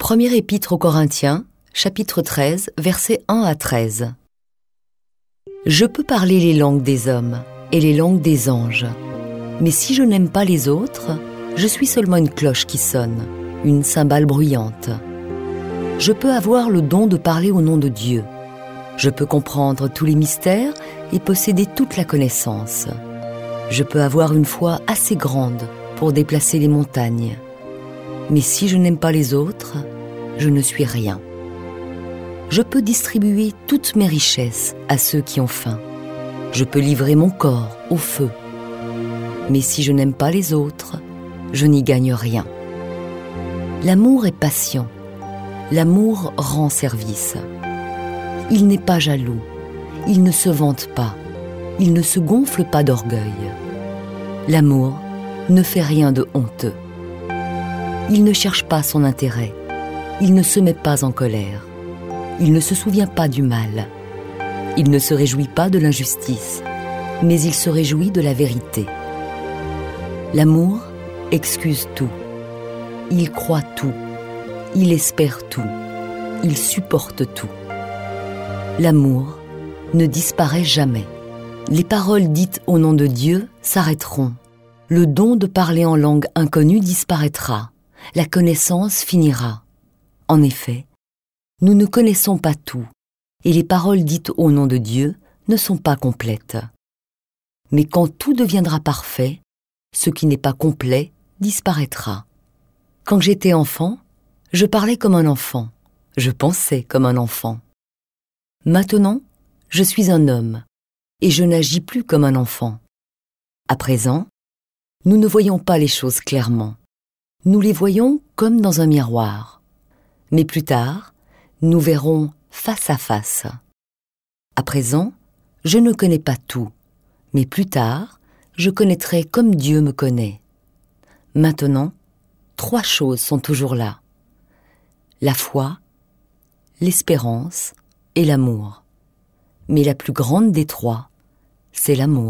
Premier épître aux Corinthiens, chapitre 13, versets 1 à 13. Je peux parler les langues des hommes et les langues des anges, mais si je n'aime pas les autres, je suis seulement une cloche qui sonne, une cymbale bruyante. Je peux avoir le don de parler au nom de Dieu. Je peux comprendre tous les mystères et posséder toute la connaissance. Je peux avoir une foi assez grande pour déplacer les montagnes. Mais si je n'aime pas les autres, je ne suis rien. Je peux distribuer toutes mes richesses à ceux qui ont faim. Je peux livrer mon corps au feu. Mais si je n'aime pas les autres, je n'y gagne rien. L'amour est patient. L'amour rend service. Il n'est pas jaloux. Il ne se vante pas. Il ne se gonfle pas d'orgueil. L'amour ne fait rien de honteux. Il ne cherche pas son intérêt. Il ne se met pas en colère. Il ne se souvient pas du mal. Il ne se réjouit pas de l'injustice, mais il se réjouit de la vérité. L'amour excuse tout. Il croit tout. Il espère tout. Il supporte tout. L'amour ne disparaît jamais. Les paroles dites au nom de Dieu s'arrêteront. Le don de parler en langue inconnue disparaîtra. La connaissance finira. En effet, nous ne connaissons pas tout, et les paroles dites au nom de Dieu ne sont pas complètes. Mais quand tout deviendra parfait, ce qui n'est pas complet disparaîtra. Quand j'étais enfant, je parlais comme un enfant, je pensais comme un enfant. Maintenant, je suis un homme, et je n'agis plus comme un enfant. À présent, nous ne voyons pas les choses clairement. Nous les voyons comme dans un miroir. Mais plus tard, nous verrons face à face. À présent, je ne connais pas tout, mais plus tard, je connaîtrai comme Dieu me connaît. Maintenant, 3 choses sont toujours là: la foi, l'espérance et l'amour. Mais la plus grande des 3, c'est l'amour.